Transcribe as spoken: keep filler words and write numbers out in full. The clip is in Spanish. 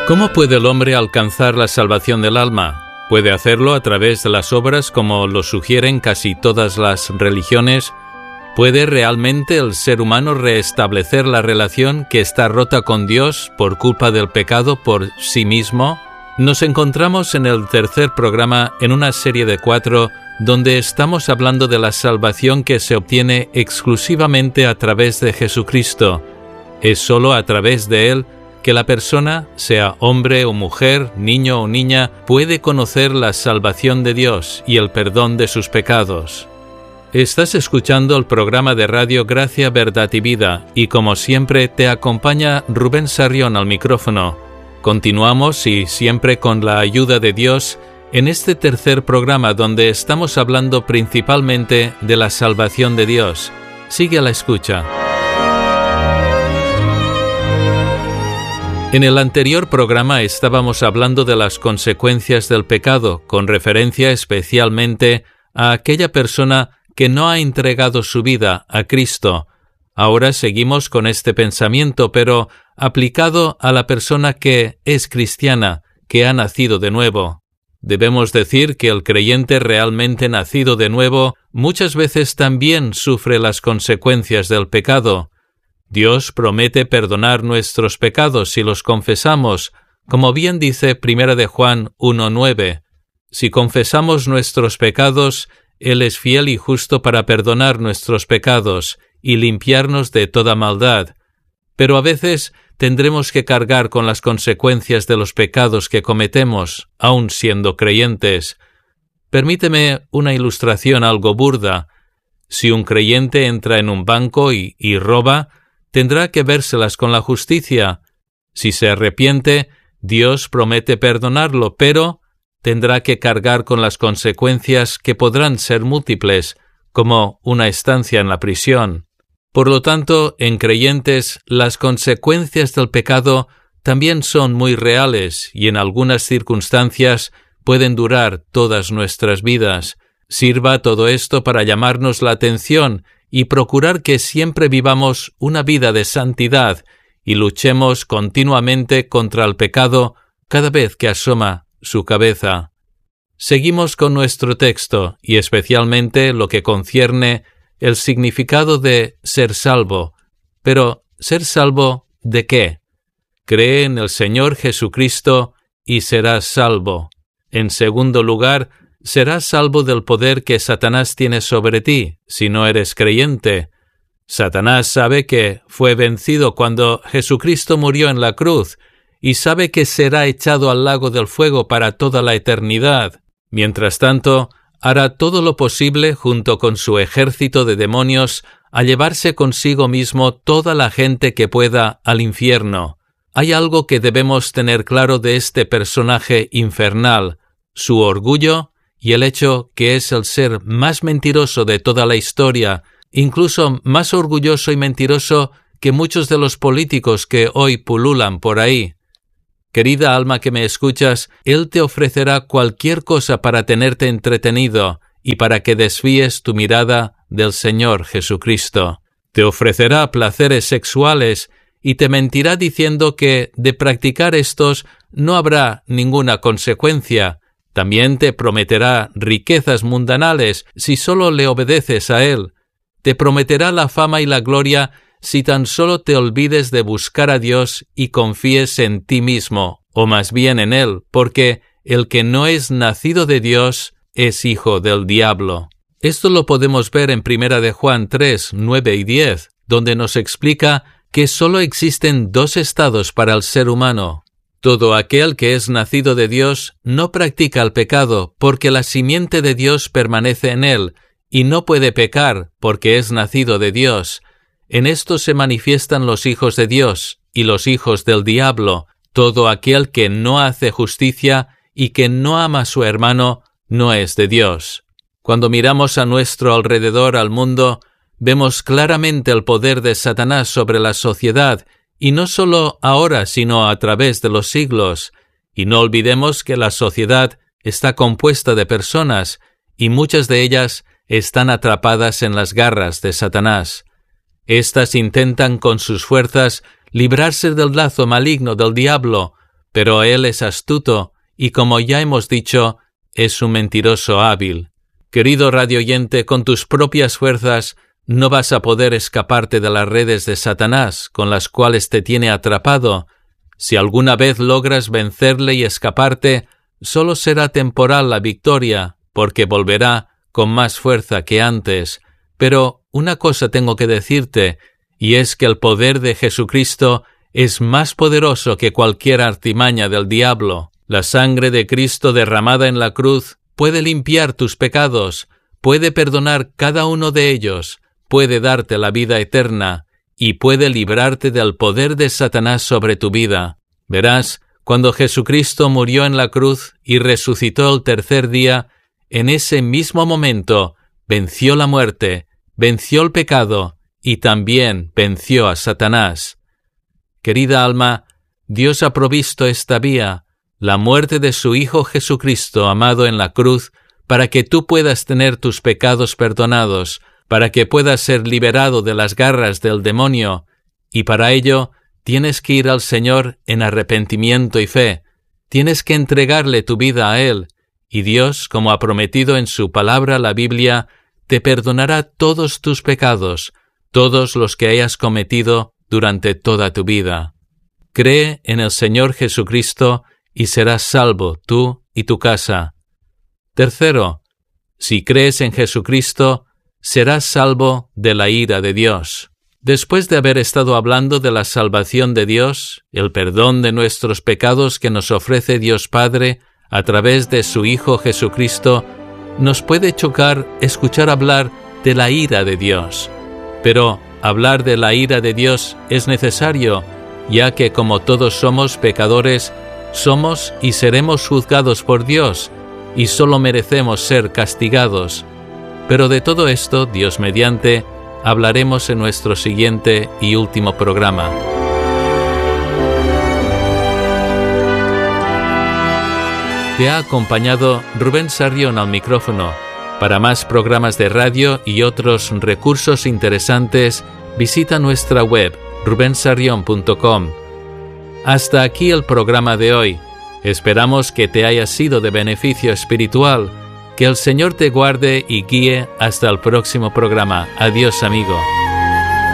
¿Cómo puede el hombre alcanzar la salvación del alma? Puede hacerlo a través de las obras, como lo sugieren casi todas las religiones. ¿Puede realmente el ser humano restablecer la relación que está rota con Dios por culpa del pecado por sí mismo? Nos encontramos en el tercer programa en una serie de cuatro donde estamos hablando de la salvación que se obtiene exclusivamente a través de Jesucristo. Es solo a través de Él que la persona, sea hombre o mujer, niño o niña, puede conocer la salvación de Dios y el perdón de sus pecados. Estás escuchando el programa de radio Gracia, Verdad y Vida, y como siempre te acompaña Rubén Sarrión al micrófono. Continuamos, y siempre con la ayuda de Dios, en este tercer programa donde estamos hablando principalmente de la salvación de Dios. Sigue a la escucha. En el anterior programa estábamos hablando de las consecuencias del pecado, con referencia especialmente a aquella persona que no ha entregado su vida a Cristo. Ahora seguimos con este pensamiento, pero aplicado a la persona que es cristiana, que ha nacido de nuevo. Debemos decir que el creyente realmente nacido de nuevo muchas veces también sufre las consecuencias del pecado. Dios promete perdonar nuestros pecados si los confesamos, como bien dice Primera de Juan uno nueve. Si confesamos nuestros pecados, Él es fiel y justo para perdonar nuestros pecados y limpiarnos de toda maldad. Pero a veces tendremos que cargar con las consecuencias de los pecados que cometemos, aun siendo creyentes. Permíteme una ilustración algo burda. Si un creyente entra en un banco y, y roba, tendrá que vérselas con la justicia. Si se arrepiente, Dios promete perdonarlo, pero tendrá que cargar con las consecuencias que podrán ser múltiples, como una estancia en la prisión. Por lo tanto, en creyentes, las consecuencias del pecado también son muy reales y en algunas circunstancias pueden durar todas nuestras vidas. Sirva todo esto para llamarnos la atención y procurar que siempre vivamos una vida de santidad y luchemos continuamente contra el pecado cada vez que asoma su cabeza. Seguimos con nuestro texto y especialmente lo que concierne el significado de ser salvo. Pero, ¿ser salvo de qué? Cree en el Señor Jesucristo y serás salvo. En segundo lugar, serás salvo del poder que Satanás tiene sobre ti, si no eres creyente. Satanás sabe que fue vencido cuando Jesucristo murió en la cruz, y sabe que será echado al lago del fuego para toda la eternidad. Mientras tanto, hará todo lo posible, junto con su ejército de demonios, a llevarse consigo mismo toda la gente que pueda al infierno. Hay algo que debemos tener claro de este personaje infernal: su orgullo y el hecho que es el ser más mentiroso de toda la historia, incluso más orgulloso y mentiroso que muchos de los políticos que hoy pululan por ahí. Querida alma que me escuchas, Él te ofrecerá cualquier cosa para tenerte entretenido y para que desvíes tu mirada del Señor Jesucristo. Te ofrecerá placeres sexuales y te mentirá diciendo que de practicar estos no habrá ninguna consecuencia. También te prometerá riquezas mundanales si solo le obedeces a Él. Te prometerá la fama y la gloria si tan solo te olvides de buscar a Dios y confíes en ti mismo, o más bien en Él, porque el que no es nacido de Dios es hijo del diablo. Esto lo podemos ver en Primera de Juan tres, nueve y diez, donde nos explica que solo existen dos estados para el ser humano. Todo aquel que es nacido de Dios no practica el pecado, porque la simiente de Dios permanece en él, y no puede pecar, porque es nacido de Dios. En esto se manifiestan los hijos de Dios y los hijos del diablo. Todo aquel que no hace justicia y que no ama a su hermano no es de Dios. Cuando miramos a nuestro alrededor al mundo, vemos claramente el poder de Satanás sobre la sociedad, y no solo ahora, sino a través de los siglos. Y no olvidemos que la sociedad está compuesta de personas, y muchas de ellas están atrapadas en las garras de Satanás. Estas intentan con sus fuerzas librarse del lazo maligno del diablo, pero él es astuto y, como ya hemos dicho, es un mentiroso hábil. Querido radioyente, con tus propias fuerzas no vas a poder escaparte de las redes de Satanás, con las cuales te tiene atrapado. Si alguna vez logras vencerle y escaparte, solo será temporal la victoria, porque volverá con más fuerza que antes. Pero una cosa tengo que decirte, y es que el poder de Jesucristo es más poderoso que cualquier artimaña del diablo. La sangre de Cristo derramada en la cruz puede limpiar tus pecados, puede perdonar cada uno de ellos, puede darte la vida eterna y puede librarte del poder de Satanás sobre tu vida. Verás, cuando Jesucristo murió en la cruz y resucitó el tercer día, en ese mismo momento venció la muerte, venció el pecado y también venció a Satanás. Querida alma, Dios ha provisto esta vía, la muerte de su Hijo Jesucristo amado en la cruz, para que tú puedas tener tus pecados perdonados, para que puedas ser liberado de las garras del demonio, y para ello tienes que ir al Señor en arrepentimiento y fe, tienes que entregarle tu vida a Él, y Dios, como ha prometido en su palabra, la Biblia, te perdonará todos tus pecados, todos los que hayas cometido durante toda tu vida. Cree en el Señor Jesucristo y serás salvo tú y tu casa. Tercero, si crees en Jesucristo, serás salvo de la ira de Dios. Después de haber estado hablando de la salvación de Dios, el perdón de nuestros pecados que nos ofrece Dios Padre a través de su Hijo Jesucristo, nos puede chocar escuchar hablar de la ira de Dios. Pero hablar de la ira de Dios es necesario, ya que como todos somos pecadores, somos y seremos juzgados por Dios, y solo merecemos ser castigados. Pero de todo esto, Dios mediante, hablaremos en nuestro siguiente y último programa. Te ha acompañado Rubén Sarrión al micrófono. Para más programas de radio y otros recursos interesantes, visita nuestra web ruben sarrión punto com. Hasta aquí el programa de hoy. Esperamos que te haya sido de beneficio espiritual. Que el Señor te guarde y guíe hasta el próximo programa. Adiós, amigo.